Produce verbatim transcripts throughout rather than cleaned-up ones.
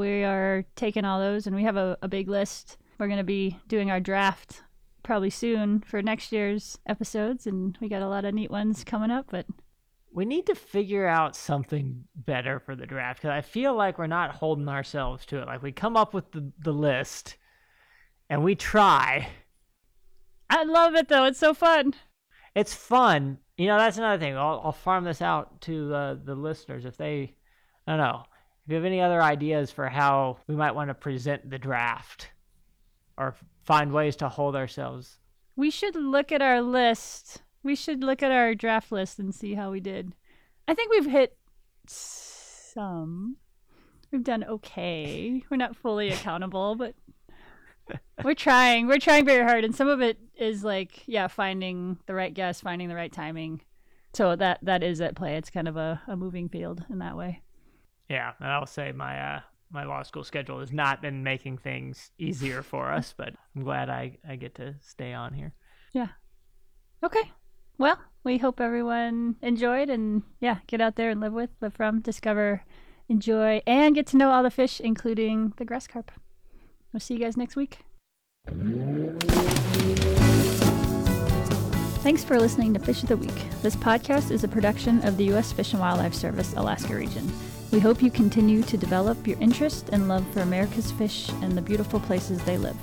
we are taking all those, and we have a, a big list. We're going to be doing our draft probably soon for next year's episodes, and we got a lot of neat ones coming up. But we need to figure out something better for the draft, because I feel like we're not holding ourselves to it. Like, we come up with the, the list, and we try. I love it, though. It's so fun. It's fun. You know, that's another thing. I'll, I'll farm this out to uh, the listeners. If they, I don't know, if you have any other ideas for how we might want to present the draft or find ways to hold ourselves. We should look at our list. We should look at our draft list and see how we did. I think we've hit some. We've done okay. We're not fully accountable, but we're trying. We're trying very hard. And some of it is like, yeah, finding the right guest, finding the right timing. So that that is at play. It's kind of a, a moving field in that way. Yeah, and I'll say my uh, my law school schedule has not been making things easier for us, but I'm glad I, I get to stay on here. Yeah. Okay. Well, we hope everyone enjoyed, and yeah, get out there and live with, live from, discover, enjoy, and get to know all the fish, including the grass carp. We'll see you guys next week. Thanks for listening to Fish of the Week. This podcast is a production of the U S Fish and Wildlife Service, Alaska Region. We hope you continue to develop your interest and love for America's fish and the beautiful places they live.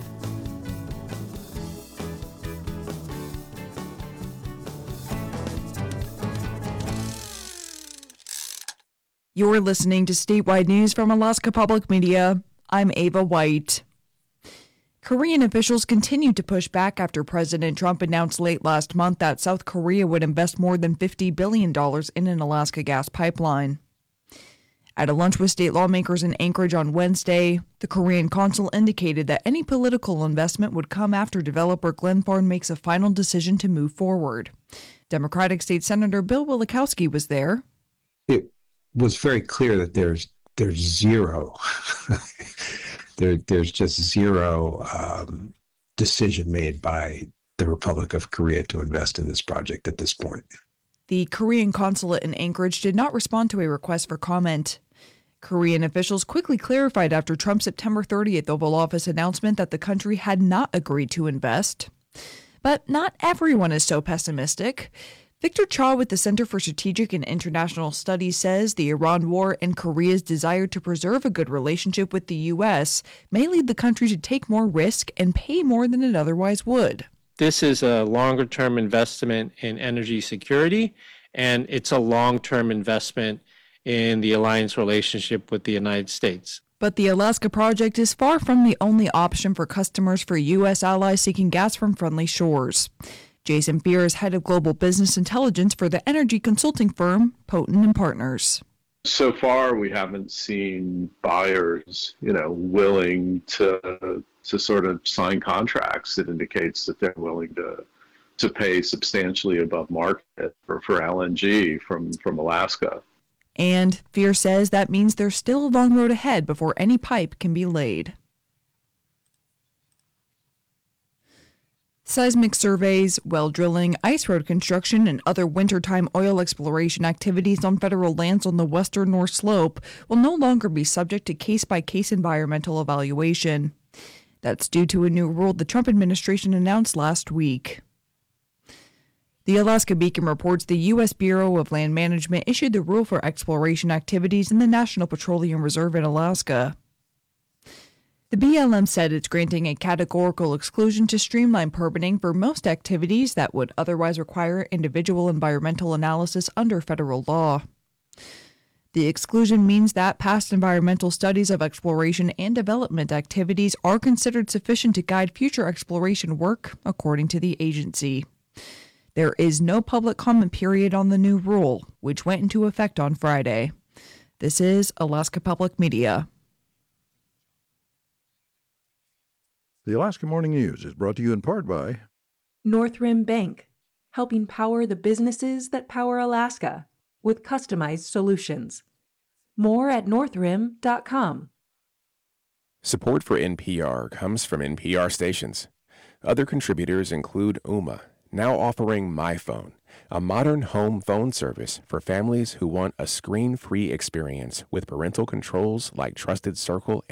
You're listening to Statewide News from Alaska Public Media. I'm Ava White. Korean officials continued to push back after President Trump announced late last month that South Korea would invest more than fifty billion dollars in an Alaska gas pipeline. At a lunch with state lawmakers in Anchorage on Wednesday, the Korean consul indicated that any political investment would come after developer Glenfarne makes a final decision to move forward. Democratic State Senator Bill Wielechowski was there. It was very clear that there's there's zero there there's just zero um, decision made by the Republic of Korea to invest in this project at this point. The Korean consulate in Anchorage did not respond to a request for comment. Korean officials quickly clarified after Trump's September thirtieth Oval Office announcement that the country had not agreed to invest. But not everyone is so pessimistic. Victor Cha with the Center for Strategic and International Studies says the Iran war and Korea's desire to preserve a good relationship with the U S may lead the country to take more risk and pay more than it otherwise would. This is a longer-term investment in energy security, and it's a long-term investment in the alliance relationship with the United States. But the Alaska project is far from the only option for customers for U S allies seeking gas from friendly shores. Jason Fear is head of global business intelligence for the energy consulting firm Poten and Partners. So far, we haven't seen buyers, you know, willing to to sort of sign contracts that indicates that they're willing to to pay substantially above market for, for L N G from, from Alaska. And Fear says that means there's still a long road ahead before any pipe can be laid. Seismic surveys, well drilling, ice road construction, and other wintertime oil exploration activities on federal lands on the western North Slope will no longer be subject to case-by-case environmental evaluation. That's due to a new rule the Trump administration announced last week. The Alaska Beacon reports the U S Bureau of Land Management issued the rule for exploration activities in the National Petroleum Reserve in Alaska. The B L M said it's granting a categorical exclusion to streamline permitting for most activities that would otherwise require individual environmental analysis under federal law. The exclusion means that past environmental studies of exploration and development activities are considered sufficient to guide future exploration work, according to the agency. There is no public comment period on the new rule, which went into effect on Friday. This is Alaska Public Media. The Alaska Morning News is brought to you in part by North Rim Bank, helping power the businesses that power Alaska with customized solutions. More at north rim dot com. Support for N P R comes from N P R stations. Other contributors include Ooma, now offering MyPhone, a modern home phone service for families who want a screen-free experience with parental controls like Trusted Circle